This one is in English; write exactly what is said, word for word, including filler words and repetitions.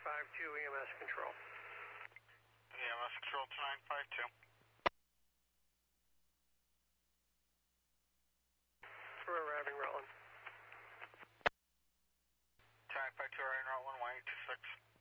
five two, E M S control. E M S control to nine five two. We're arriving, Rutland. nine five two, arriving Route one, one eight two six.